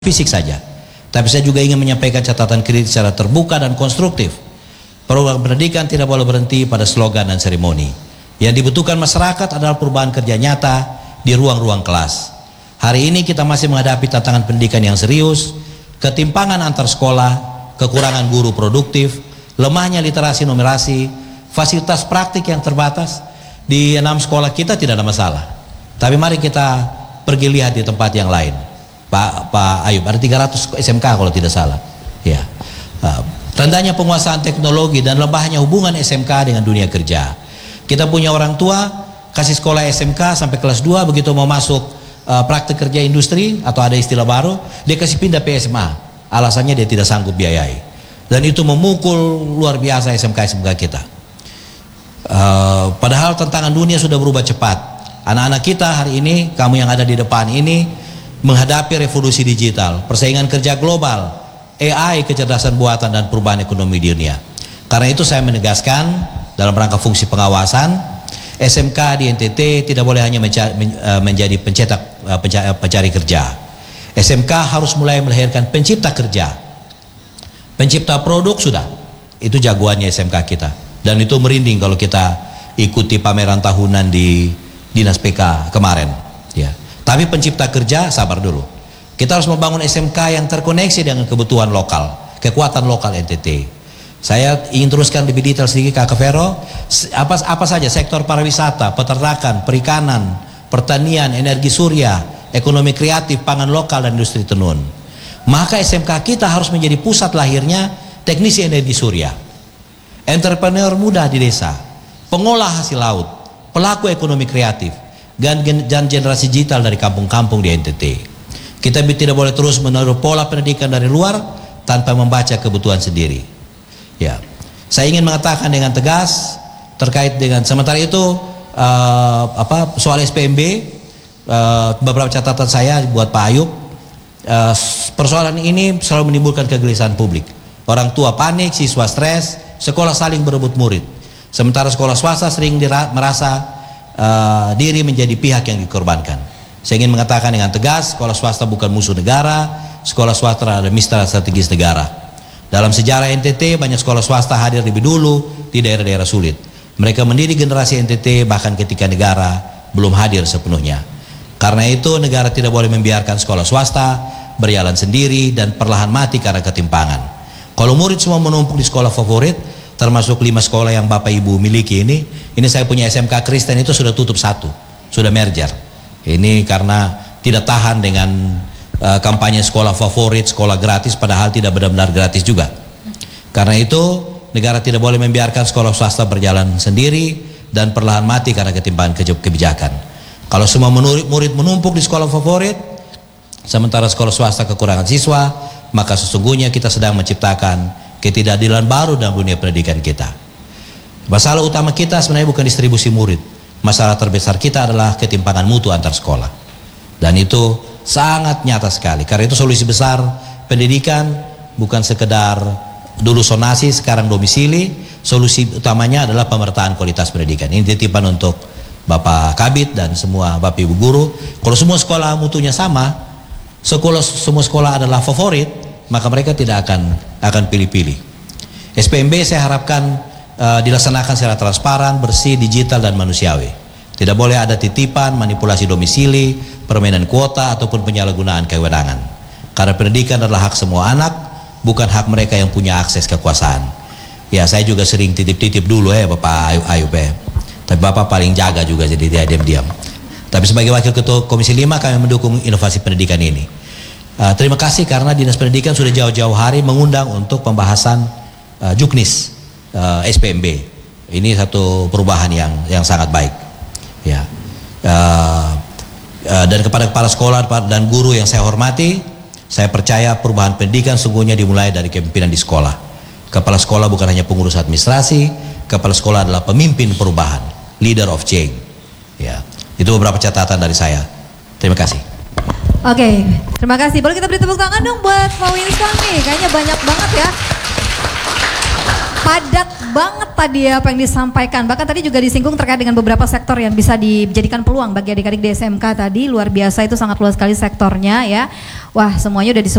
fisik saja. Tapi saya juga ingin menyampaikan catatan kritis secara terbuka dan konstruktif. Program pendidikan tidak boleh berhenti pada slogan dan seremoni. Yang dibutuhkan masyarakat adalah perubahan kerja nyata di ruang-ruang kelas. Hari ini kita masih menghadapi tantangan pendidikan yang serius, ketimpangan antar sekolah, kekurangan guru produktif, lemahnya literasi numerasi, fasilitas praktik yang terbatas. Di 6 sekolah kita tidak ada masalah. Tapi mari kita pergi lihat di tempat yang lain. Pak Ayub, ada 300 SMK kalau tidak salah. Ya. Rendahnya penguasaan teknologi dan lemahnya hubungan SMK dengan dunia kerja. Kita punya orang tua kasih sekolah SMK sampai kelas 2, begitu mau masuk praktik kerja industri atau ada istilah baru, dia kasih pindah PSMA. Alasannya dia tidak sanggup biayai. Dan itu memukul luar biasa SMK kita. Padahal tantangan dunia sudah berubah cepat. Anak-anak kita hari ini, kamu yang ada di depan ini, menghadapi revolusi digital, persaingan kerja global, AI, kecerdasan buatan, dan perubahan ekonomi di dunia. Karena itu saya menegaskan dalam rangka fungsi pengawasan, SMK di NTT tidak boleh hanya menjadi pencari kerja. SMK harus mulai melahirkan pencipta kerja. Pencipta produk sudah, itu jagoannya SMK kita. Dan itu merinding kalau kita ikuti pameran tahunan di Dinas PK kemarin. Ya. Tapi pencipta kerja, sabar dulu. Kita harus membangun SMK yang terkoneksi dengan kebutuhan lokal, kekuatan lokal NTT. Saya ingin teruskan lebih detail sedikit Kak Vero. Apa saja sektor pariwisata, peternakan, perikanan, pertanian, energi surya, ekonomi kreatif, pangan lokal, dan industri tenun. Maka SMK kita harus menjadi pusat lahirnya teknisi energi surya, entrepreneur muda di desa, pengolah hasil laut, pelaku ekonomi kreatif, dan generasi digital dari kampung-kampung di NTT. Kita tidak boleh terus meniru pola pendidikan dari luar tanpa membaca kebutuhan sendiri. Ya, saya ingin mengatakan dengan tegas terkait dengan sementara itu soal SPMB, beberapa catatan saya buat Pak Ayub. Persoalan ini selalu menimbulkan kegelisahan publik. Orang tua panik, siswa stres, sekolah saling berebut murid. Sementara sekolah swasta sering merasa diri menjadi pihak yang dikorbankan. Saya ingin mengatakan dengan tegas, sekolah swasta bukan musuh negara, sekolah swasta adalah mitra strategis negara. Dalam sejarah NTT, banyak sekolah swasta hadir lebih dulu di daerah-daerah sulit. Mereka mendidik generasi NTT bahkan ketika negara belum hadir sepenuhnya. Karena itu, negara tidak boleh membiarkan sekolah swasta berjalan sendiri dan perlahan mati karena ketimpangan. Kalau murid semua menumpuk di sekolah favorit, termasuk 5 sekolah yang Bapak Ibu miliki ini saya punya SMK Kristen itu sudah tutup 1, sudah merger. Ini karena tidak tahan dengan kampanye sekolah favorit, sekolah gratis, padahal tidak benar-benar gratis juga. Karena itu negara tidak boleh membiarkan sekolah swasta berjalan sendiri dan perlahan mati karena ketimpangan kebijakan. Kalau semua murid menumpuk di sekolah favorit, sementara sekolah swasta kekurangan siswa, maka sesungguhnya kita sedang menciptakan ketidakadilan baru dalam dunia pendidikan kita. Masalah utama kita sebenarnya bukan distribusi murid. Masalah terbesar kita adalah ketimpangan mutu antar sekolah. Dan itu sangat nyata sekali. Karena itu solusi besar pendidikan bukan sekedar dulu sonasi, sekarang domisili. Solusi utamanya adalah pemerataan kualitas pendidikan. Ini titipan untuk Bapak Kabid dan semua Bapak Ibu guru. Kalau semua sekolah mutunya sama, semua sekolah adalah favorit, maka mereka tidak akan pilih-pilih. SPMB saya harapkan dilaksanakan secara transparan, bersih, digital, dan manusiawi. Tidak boleh ada titipan, manipulasi domisili, permainan kuota, ataupun penyalahgunaan kewenangan. Karena pendidikan adalah hak semua anak, bukan hak mereka yang punya akses kekuasaan. Ya, saya juga sering titip-titip dulu Bapak Ayub Tapi Bapak paling jaga juga, jadi dia diam-diam. Tapi sebagai Wakil Ketua Komisi 5 kami mendukung inovasi pendidikan ini. Terima kasih karena Dinas Pendidikan sudah jauh-jauh hari mengundang untuk pembahasan Juknis SPMB. Ini satu perubahan yang sangat baik. Ya. Dan kepada kepala sekolah dan guru yang saya hormati, saya percaya perubahan pendidikan sungguhnya dimulai dari kepemimpinan di sekolah. Kepala sekolah bukan hanya pengurus administrasi, kepala sekolah adalah pemimpin perubahan, leader of change. Ya. Itu beberapa catatan dari saya. Terima kasih. Oke, terima kasih. Boleh kita beri tepuk tangan dong buat Pak Winston nih, kayaknya banyak banget ya. padat banget tadi ya apa yang disampaikan. Bahkan tadi juga disinggung terkait dengan beberapa sektor yang bisa dijadikan peluang bagi adik-adik di SMK tadi. Luar biasa, itu sangat luas sekali sektornya ya. Wah, semuanya udah disebut.